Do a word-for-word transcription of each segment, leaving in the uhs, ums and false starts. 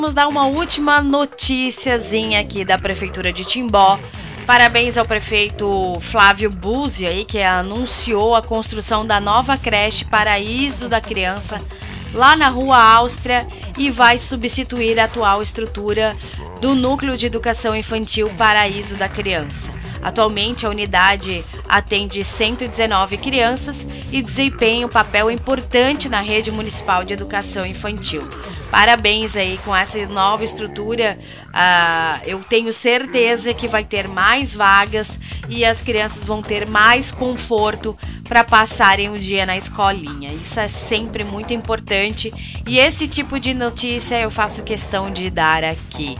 Vamos dar uma última noticiazinha aqui da Prefeitura de Timbó. Parabéns ao prefeito Flávio Buzzi aí, que anunciou a construção da nova creche Paraíso da Criança lá na Rua Áustria e vai substituir a atual estrutura do Núcleo de Educação Infantil Paraíso da Criança. Atualmente, a unidade atende cento e dezenove crianças e desempenha um papel importante na rede municipal de educação infantil. Parabéns aí com essa nova estrutura. Uh, eu tenho certeza que vai ter mais vagas e as crianças vão ter mais conforto para passarem o dia na escolinha. Isso é sempre muito importante e esse tipo de notícia eu faço questão de dar aqui.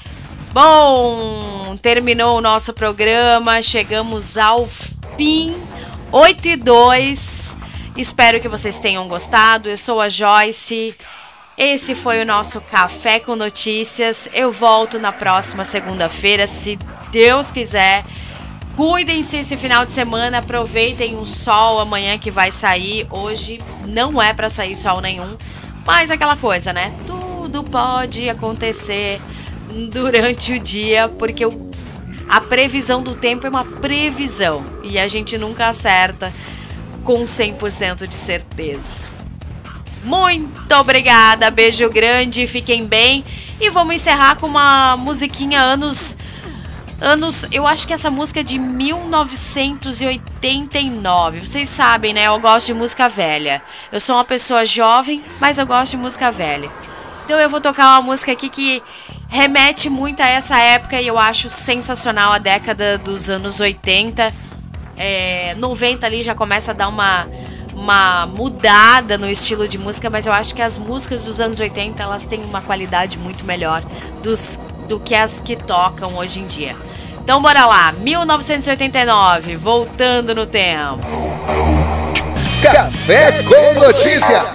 Bom, terminou o nosso programa, chegamos ao fim, oito e dois. Espero que vocês tenham gostado. Eu sou a Joyce. Esse foi o nosso Café com Notícias. Eu volto na próxima segunda-feira, se Deus quiser. Cuidem-se esse final de semana, aproveitem o sol amanhã que vai sair. Hoje não é para sair sol nenhum, mas aquela coisa, né? Tudo pode acontecer durante o dia, porque o, a previsão do tempo é uma previsão e a gente nunca acerta com cem por cento de certeza. Muito obrigada, beijo grande, fiquem bem e vamos encerrar com uma musiquinha anos, anos, eu acho que essa música é de mil novecentos e oitenta e nove, vocês sabem, né, eu gosto de música velha, eu sou uma pessoa jovem, mas eu gosto de música velha, então eu vou tocar uma música aqui que remete muito a essa época e eu acho sensacional a década dos anos oitenta, é, noventa ali já começa a dar uma, uma mudada no estilo de música, mas eu acho que as músicas dos anos oitenta elas têm uma qualidade muito melhor dos, do que as que tocam hoje em dia. Então bora lá, mil novecentos e oitenta e nove, voltando no tempo. Café com Notícias.